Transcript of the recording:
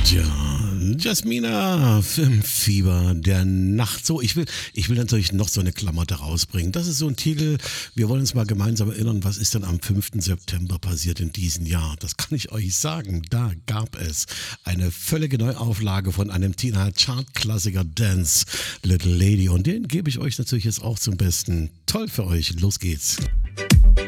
Ja, Jasmina, Filmfieber der Nacht. So, ich will natürlich noch so eine Klamotte rausbringen. Das ist so ein Titel. Wir wollen uns mal gemeinsam erinnern, was ist denn am 5. September passiert in diesem Jahr. Das kann ich euch sagen. Da gab es eine völlige Neuauflage von einem Tina-Chart-Klassiker Dance, Little Lady. Und den gebe ich euch natürlich jetzt auch zum Besten. Toll für euch. Los geht's.